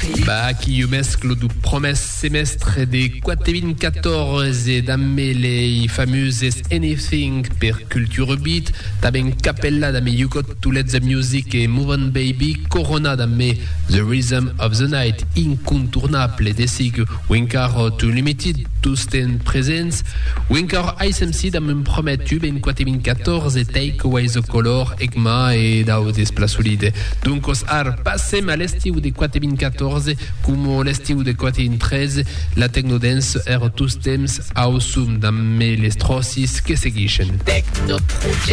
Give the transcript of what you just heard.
Bah, qui mesclo du promesse semestre de 2014 et damme les fameuses Anything per Culture Beat, taben Capella damme You Got to Let the Music et Move On Baby, Corona damme The Rhythm of the Night, incontournable desig Winkar to Limited, to Stand Presence, Winkar ISMC damme promettu ben 2014 et Take Away the Color, Egma et Dao Desplasolide. Donc os ar passem à l'estiu de 2014 como l'estiu de 2013 la Technodance er tous temps ausum damme les trossis que seguixen.